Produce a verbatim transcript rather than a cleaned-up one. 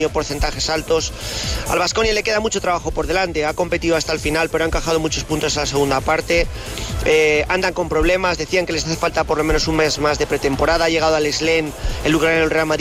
porcentajes altos. Al Baskonia le queda mucho trabajo por delante, ha competido hasta el final, pero ha encajado muchos puntos en la segunda parte. Eh, andan con problemas, decían que les hace falta por lo menos un mes más de pretemporada. Ha llegado al Slen, el ucraniano del Real Madrid.